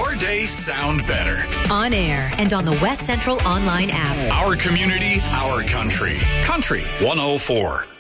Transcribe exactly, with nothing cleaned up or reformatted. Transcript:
your day sound better. On air and on the West Central online app. Our community, our country. Country one oh four.